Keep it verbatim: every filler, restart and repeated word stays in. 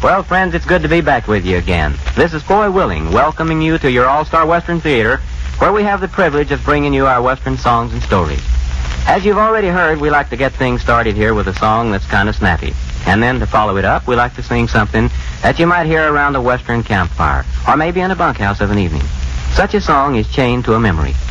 Well, friends, it's good to be back with you again. This is Foy Willing, welcoming you to your All-Star Western Theater, where we have the privilege of bringing you our Western songs and stories. As you've already heard, we like to get things started here with a song that's kind of snappy. And then to follow it up, we like to sing something that you might hear around a Western campfire, or maybe in a bunkhouse of an evening. Such a song is Chained to a Memory.